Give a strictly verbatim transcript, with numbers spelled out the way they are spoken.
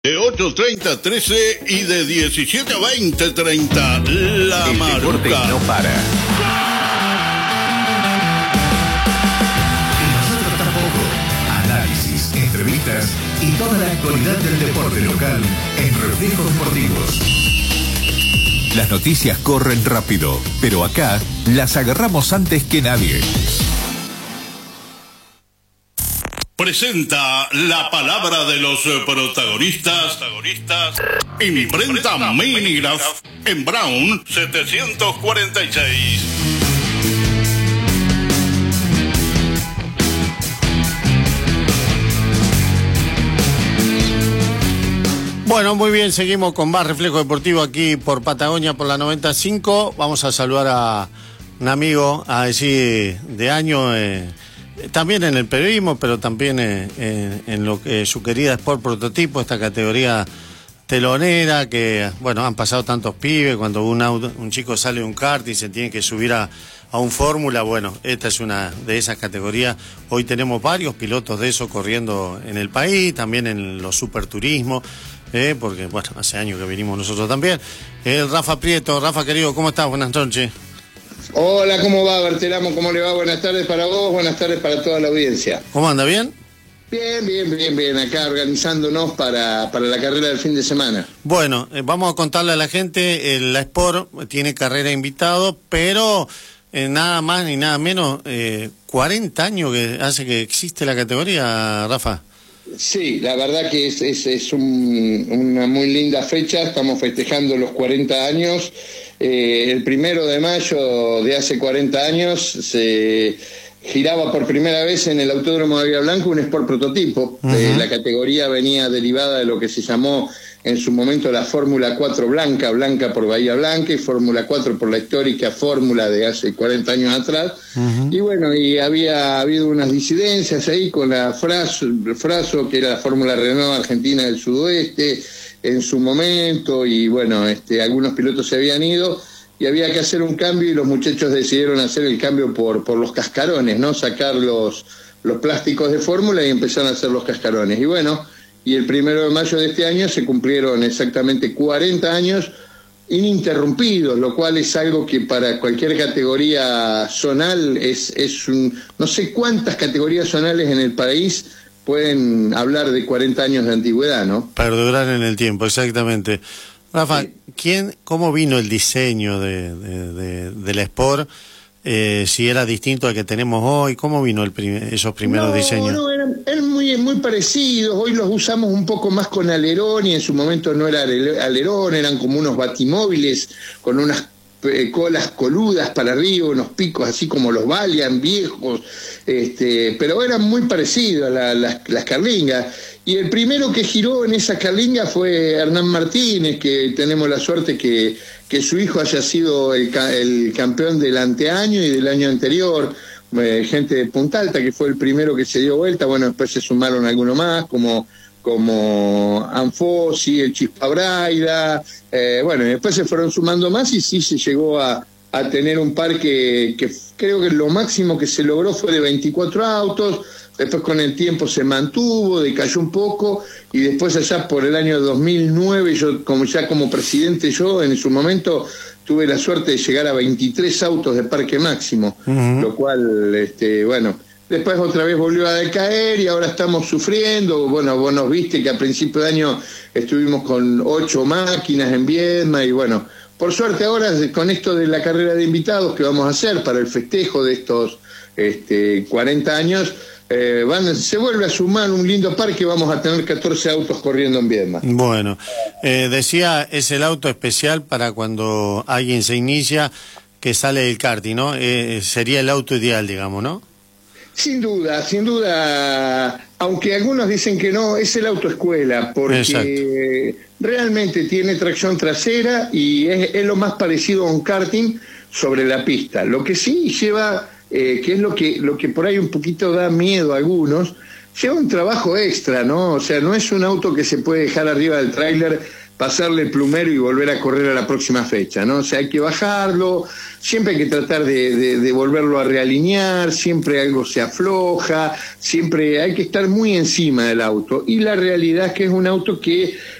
De ocho treinta a trece y de diecisiete a veinte treinta, La El deporte Maruca. no para. Y nosotros tampoco. Análisis, entrevistas y toda la actualidad del deporte local en Reflejos Deportivos. Las noticias corren rápido, pero acá las agarramos antes que nadie. Presenta la palabra de los protagonistas. protagonistas Imprenta Minigraph en Brown setecientos cuarenta y seis. Bueno, muy bien, seguimos con más Reflejo Deportivo aquí por Patagonia, por la noventa y cinco. Vamos a saludar a un amigo, a decir, de año, eh, también en el periodismo, pero también eh, en, en lo que su querida Sport Prototipo, esta categoría telonera, que, bueno, han pasado tantos pibes, cuando un, auto, un chico sale de un kart y se tiene que subir a, a un Fórmula, bueno, esta es una de esas categorías. Hoy tenemos varios pilotos de eso corriendo en el país, también en los superturismos. Eh, porque, bueno, hace años que venimos nosotros también. Eh, Rafa Prieto, Rafa querido, ¿cómo estás? Buenas noches. Hola, ¿cómo va, Berteramo? ¿Cómo le va? Buenas tardes para vos, buenas tardes para toda la audiencia. ¿Cómo anda? ¿Bien? Bien, bien, bien, bien, acá organizándonos para, para la carrera del fin de semana. Bueno, eh, vamos a contarle a la gente, eh, la Sport tiene carrera invitado, pero eh, nada más ni nada menos, eh, cuarenta años que hace que existe la categoría, Rafa. Sí, la verdad que es, es, es un, una muy linda fecha, estamos festejando los cuarenta años. Eh, el primero de mayo de hace cuarenta años se giraba por primera vez en el Autódromo de Bahía Blanca un Sport Prototipo. Uh-huh. eh, la categoría venía derivada de lo que se llamó en su momento la Fórmula cuatro Blanca, Blanca por Bahía Blanca, y Fórmula cuatro por la histórica Fórmula de hace cuarenta años atrás. Uh-huh. Y bueno, y había habido unas disidencias ahí con la Fraso, Fraso que era la Fórmula Renault Argentina del Sudoeste en su momento, y bueno, este, algunos pilotos se habían ido y había que hacer un cambio, y los muchachos decidieron hacer el cambio por, por los cascarones, ¿no? Sacar los, los plásticos de fórmula y empezaron a hacer los cascarones. Y bueno, y el primero de mayo de este año se cumplieron exactamente cuarenta años ininterrumpidos, lo cual es algo que para cualquier categoría zonal es, es un... No sé cuántas categorías zonales en el país pueden hablar de cuarenta años de antigüedad, ¿no? Perdurar en el tiempo, exactamente. Rafa, ¿quién, cómo vino el diseño de, de, de, de la Sport? Eh, si era distinto al que tenemos hoy, ¿cómo vino el prim esos primeros no, diseños? No, eran, eran muy, muy parecidos. Hoy los usamos un poco más con alerón, y en su momento no era alerón, eran como unos batimóviles con unas eh, colas coludas para arriba, unos picos así como los Valiant viejos, este, pero eran muy parecidos a la, las, las carlingas. Y el primero que giró en esa carlinga fue Hernán Martínez, que tenemos la suerte que, que su hijo haya sido el, el campeón del anteaño y del año anterior. Eh, gente de Punta Alta, que fue el primero que se dio vuelta. Bueno, después se sumaron algunos más, como, como Anfosi, el Chispa Braida. Eh, bueno, y después se fueron sumando más, y sí se llegó a, a tener un parque que creo que lo máximo que se logró fue de veinticuatro autos. Después con el tiempo se mantuvo, decayó un poco, y después allá por el año dos mil nueve, yo como ya como presidente, yo en su momento tuve la suerte de llegar a veintitrés autos de parque máximo, uh-huh. Lo cual, este, bueno, después otra vez volvió a decaer y ahora estamos sufriendo. Bueno, vos nos viste que a principio de año estuvimos con ocho máquinas en Viedma, y bueno, por suerte ahora con esto de la carrera de invitados que vamos a hacer para el festejo de estos este, cuarenta años, Eh, van, se vuelve a sumar un lindo parque, vamos a tener catorce autos corriendo en Viedma. Bueno, eh, decía, es el auto especial para cuando alguien se inicia, que sale del karting, ¿no? Eh, sería el auto ideal, digamos, ¿no? Sin duda, sin duda, aunque algunos dicen que no, es el auto escuela, porque Exacto. realmente tiene tracción trasera y es, es lo más parecido a un karting sobre la pista. Lo que sí lleva... Eh, que es lo que lo que por ahí un poquito da miedo a algunos, lleva un trabajo extra, ¿no? O sea, no es un auto que se puede dejar arriba del tráiler pasarle el plumero y volver a correr a la próxima fecha, ¿no? O sea, hay que bajarlo, siempre hay que tratar de, de, de volverlo a realinear, siempre algo se afloja, siempre hay que estar muy encima del auto. Y la realidad es que es un auto que